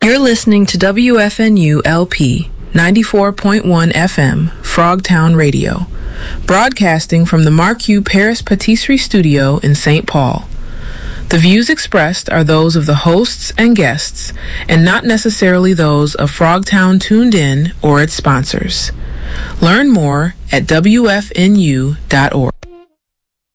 You're listening to WFNU LP 94.1 FM, Frogtown Radio, broadcasting from the Marque Paris Patisserie Studio in St. Paul. The views expressed are those of the hosts and guests, and not necessarily those of Frogtown Tuned In or its sponsors. Learn more at WFNU.org.